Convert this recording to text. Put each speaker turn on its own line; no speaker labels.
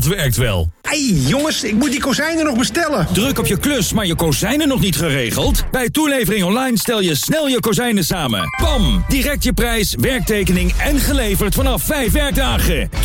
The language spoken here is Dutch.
Dat werkt wel.
Hey jongens, ik moet die kozijnen nog bestellen.
Druk op je klus, maar je kozijnen nog niet geregeld? Bij toelevering online stel je snel je kozijnen samen. Bam! Direct je prijs, werktekening en geleverd vanaf 5 werkdagen.